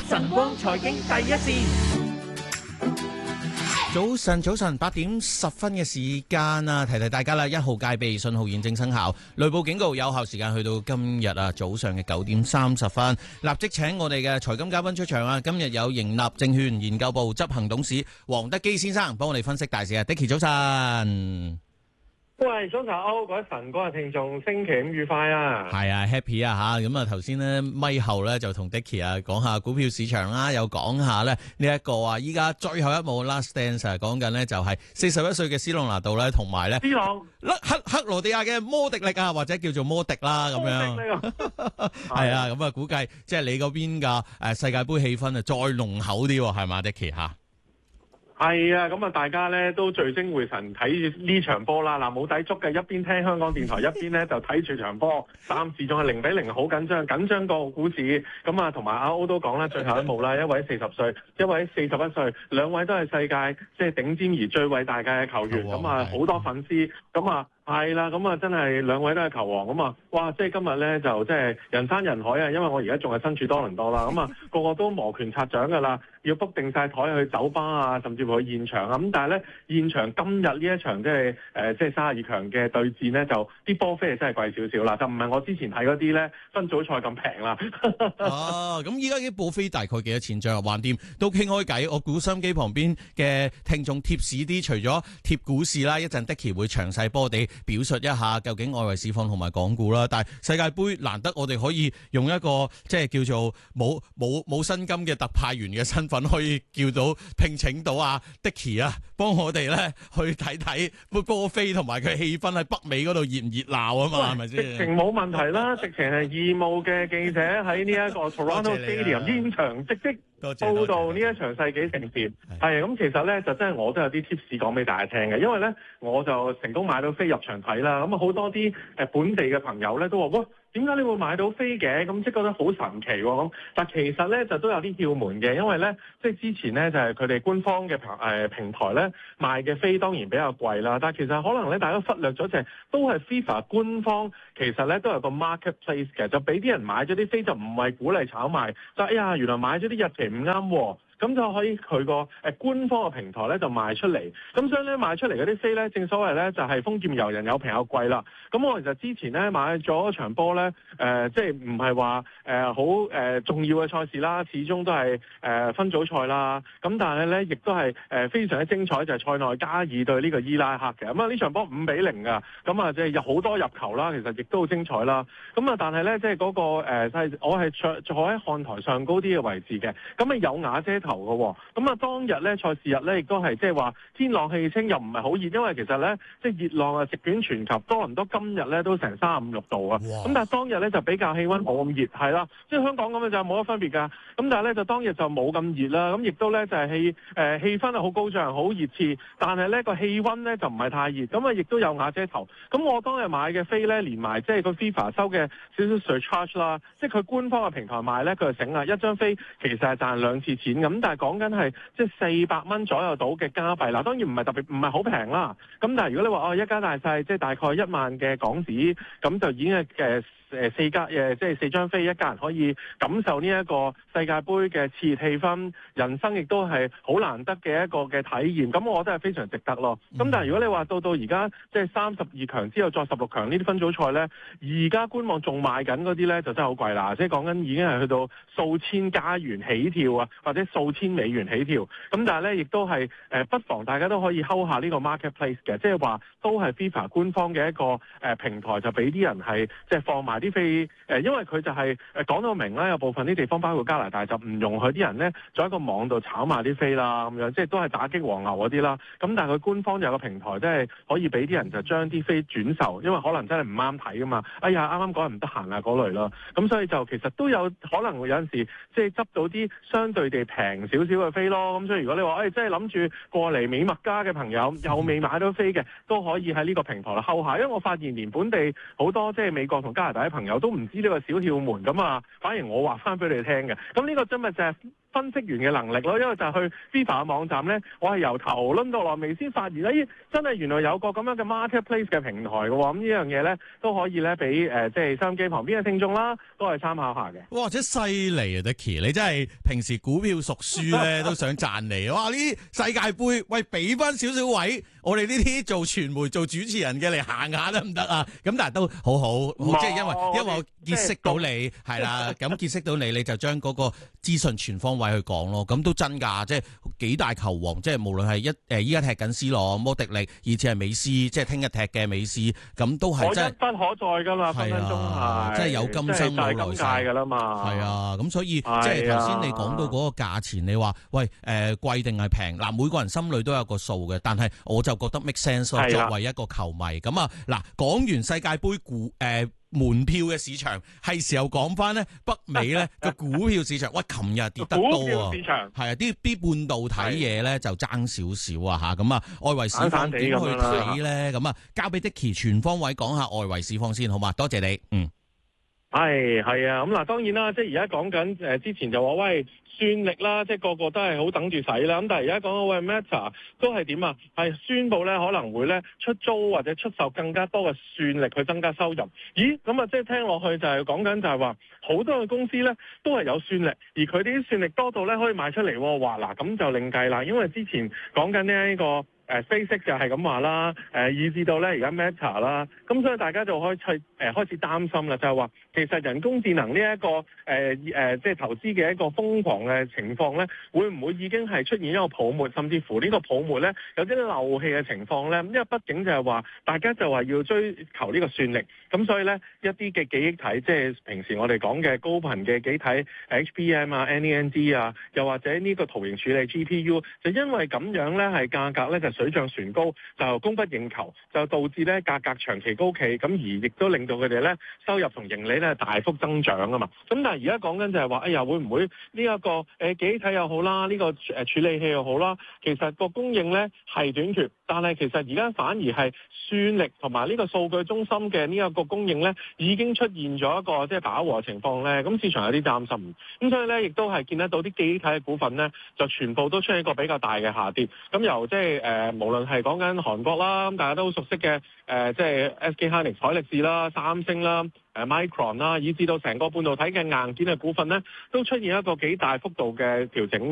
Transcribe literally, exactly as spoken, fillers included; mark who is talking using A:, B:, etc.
A: 晨光財經第一線。
B: 早晨，早晨，八點十分嘅時間啊，提提大家啦，一號戒備信號現正生效，雷暴警告有效時間去到今日啊早上嘅九點三十分，立即請我哋嘅財金嘉賓出場啊！今日有盈立證券研究部執行董事黃德基先生幫我哋分析大市啊 ，Dicky 早晨。
C: 喂，早晨歐，各位晨光嘅聽眾，星期五愉快啊！
B: 係啊 ，happy 啊吓，咁啊頭先咧咪後咧就同 Dicky 啊講下股票市場啦，又講下咧呢一個啊，依家最後一幕 last dance 啊，講緊咧就係四十一歲嘅斯朗拿度咧，同埋咧
C: 斯朗
B: 克克羅地亞嘅摩迪力啊，或者叫做摩迪啦咁樣，係啊，咁啊估計即係你嗰邊嘅誒世界盃氣氛啊再濃厚啲係嘛 Dicky 吓？
C: 係啊，咁啊，大家咧都聚精會神睇住呢場波啦。嗱，冇抵觸嘅，一邊聽香港電台，一邊咧就睇住場波。暫時仲係零比零，好緊張，緊張過股市。咁啊，同埋阿歐都講啦，最後一幕啦，一位四十歲，一位四十一歲，兩位都係世界即係頂尖而最偉大嘅球員。咁啊，好多粉絲。咁啊。係啦，咁啊真係兩位都係球王咁啊！哇，即係今日咧就即係人山人海啊！因為我而家仲係身處多倫多啦，咁啊個個都摩拳擦掌㗎啦，要 book 定晒台去酒吧啊，甚至乎去現場啊！咁但係咧現場今日呢一場即係誒即係三十二強嘅對戰咧，就啲波飛係真係貴少少啦，就唔係我之前睇嗰啲咧分組賽咁平啦。
B: 哦，咁依家啲波飛大概幾多錢張啊？橫掂都傾開偈，我估收音機旁邊嘅聽眾貼士啲，除咗貼股市啦，一陣 Dicky 會詳細波地表述一下究竟外圍市況同埋港股啦，但係世界盃難得我哋可以用一個即係叫做冇冇冇薪金嘅特派員嘅身份，可以叫到聘請到阿 Dicky 啊，幫我哋咧去睇睇波波飛同埋佢氣氛喺北美嗰度熱唔熱鬧啊嘛，係咪先？
C: 直情冇問題啦，直情係義務嘅記者喺呢一個 Toronto Stadium 現場直擊報導呢一場世紀盛事。係咁，其實咧就真係我都有啲 tips 講俾大家聽嘅，因為咧我就成功買到飛入場睇啦。咁啊好多啲誒本地嘅朋友咧都話：哇，點解你會買到飛嘅？咁即係覺得好神奇喎。咁但其實咧就都有啲竅門嘅，因為咧即係之前咧就係佢哋官方嘅平誒平台咧賣嘅飛當然比較貴啦。但係其實可能咧大家忽略咗就係都係 FIFA 官方其實咧都有個 marketplace 嘅，就俾啲人買咗啲飛就唔係鼓勵炒賣，就哎呀原來買咗啲日期唔啱喎。咁就可以佢個誒官方嘅平台咧就賣出嚟，咁所以咧賣出嚟嗰啲飛咧，正所謂咧就係豐儉由人，有平有貴啦。咁我其實之前咧買咗場波咧，誒、呃、即係唔係話誒好誒重要嘅賽事啦，始終都係誒、呃、分組賽啦。咁但係咧亦都係誒非常之精彩，就係、是、塞內加爾對呢個伊拉克嘅。咁啊呢場波五比零㗎，咁啊即係有好多入球啦，其實亦都好精彩啦。咁啊但係咧即係嗰個誒、呃、我係坐坐喺看台上高啲嘅位置嘅，咁啊有瓦遮頭嘅，咁啊當日咧賽事日咧亦都係即係話天朗氣清，又唔係好熱，因為其實咧即係熱浪啊席捲全球，多倫多今日咧都成三十五六度啊，咁但係當日咧就比較氣溫冇咁熱，係啦，即係香港咁樣就冇乜分別㗎，咁但係咧就當日就冇咁熱啦，咁亦都咧就係氣誒氣氛係好高漲，好熱刺，但係咧個氣溫咧就唔係太熱，咁啊亦都有瓦遮頭，咁我當日買嘅飛咧連埋即係個 FIFA 收嘅少少 surcharge 啦，即係佢官方嘅平台賣咧佢就醒啦，一張飛其實係賺兩次錢咁，但係講緊係即係四百蚊左右到嘅加幣啦，當然唔係特別唔係好平啦。咁但係如果你話哦一家大細即係大概一萬嘅港紙，咁就已經係誒誒四家誒即係四張飛，一家人可以感受呢一個世界盃嘅熾熱氣氛，人生亦都係好難得嘅一個嘅體驗。咁我覺得係非常值得咯。咁但係如果你話到到而家即係三十二強之後再十六強呢啲分組賽咧，而家官網仲賣緊嗰啲咧就真係好貴啦，即係講緊已經係去到數千加元起跳啊，或者數千美元起跳。咁但係咧亦都係誒、呃、不妨大家都可以睺下呢個 marketplace 嘅，即係話都係 FIFA 官方嘅一個誒、呃、平台，就俾啲人係即係放埋啲飛誒，因為佢就係誒講到明啦，有部分啲地方包括加拿大就唔容許啲人咧在一個網度炒賣啲飛啦，咁樣即係都係打擊黃牛嗰啲啦。咁但係佢官方有個平台，即係可以俾啲人就將啲飛轉售，因為可能真係唔啱睇噶嘛。哎呀，啱啱嗰日唔得閒啊嗰類啦。咁所以就其實都有可能會有陣時即係執到啲相對地平少少嘅飛咯。咁所以如果你話誒，即係諗住過嚟美墨加嘅朋友又未買到飛嘅，都可以喺呢個平台度睺下。因為我發現連本地好多即係美國同加拿大嘅朋友都唔知呢個小竅門咁啊，反而我話翻俾你聽嘅。咁呢個真係就係分析員嘅能力咯，因為就係去 FIFA 嘅網站咧，我係由頭輪到落尾先發現，咦，真係原來有個咁樣嘅 marketplace 嘅平台嘅喎，咁呢樣嘢咧都可以咧俾誒即係收音機旁邊嘅聽眾啦，都係參考下嘅。
B: 哇！真犀利啊，Dicky，你真係平時股票熟書咧，都想讚你。哇！呢啲世界盃，喂，俾翻少少位，我哋呢啲做傳媒、做主持人嘅嚟行下得唔得啊？咁但係都好好，即係因為因為我結識到你係啦，咁結識到你，你就將嗰個資訊全方位去講咯。咁都真㗎，即係幾大球王，即係無論係一誒依家踢緊 C 羅、摩迪力，以至係美斯，即係聽日踢嘅美斯，咁都係真係
C: 不可再㗎嘛，分分鐘係，
B: 即係有今生冇來世
C: 㗎啦嘛。
B: 係啊，咁所以即係頭先你講到嗰個價錢，你話喂誒貴定係平？嗱，每個人心裏都有個數嘅，但係我就覺得 make sense 咯。作為一個球迷，咁啊嗱，講完世界盃股誒門票嘅市場，係時候講翻咧北美咧個股票市場。喂，琴日跌得多啊，係啊，啲啲半導體嘢咧就爭少少啊嚇。咁啊，外圍市況點去睇咧？咁啊，交俾 Dicky 全方位講下外圍市況先，好嘛？多謝你，嗯。
C: 係係啊，咁嗱當然啦，即係而家講緊誒之前就話喂算力啦，即係個個都係好等住使啦。咁但係而家講到喂 Meta 都係點啊？係宣布咧可能會咧出租或者出售更加多嘅算力去增加收入。咦？咁啊即係聽落去就係講緊就係話好多嘅公司咧都係有算力，而佢啲算力多到咧可以賣出嚟喎。話嗱咁就另計啦，因為之前講緊呢一個。誒 SpaceX 就係咁話啦，誒以至到咧而家 Meta 啦，咁所以大家就開始誒開始擔心啦，就係話其實人工智能呢一個誒誒即係投資嘅一個瘋狂嘅情況咧，會唔會已經係出現一個泡沫，甚至乎呢個泡沫咧有啲漏氣嘅情況咧？因為畢竟就係話大家就話要追求呢個算力，咁所以咧一啲嘅記憶體，即係平時我哋講嘅高頻嘅記憶體 H B M 啊、N A N D 啊，又或者呢個圖形處理 G P U，就因為咁樣咧係價格咧就水漲船高，就供不應求，就導致咧價格長期高企，咁而亦都令到佢哋咧收入同盈利咧大幅增長啊嘛。咁但係而家講緊就係話，哎呀會唔會呢一個誒記憶體又好啦，呢個誒處理器又好啦，其實個供應咧係短缺，但係其實而家反而係算力同埋呢個數據中心嘅呢一個供應咧已經出現咗一個即係飽和情況咧，咁市場有啲擔心。咁所以咧亦都係見得到啲記憶體嘅股份咧就全部都出現一個比較大嘅下跌。咁由即係誒無論係講緊韓國啦，咁大家都好熟悉嘅誒、呃，即係 S K Hynix 海力士啦、三星啦、誒、呃、Micron 啦，以至到成個半導體嘅硬件嘅股份咧，都出現一個幾大幅度嘅調整。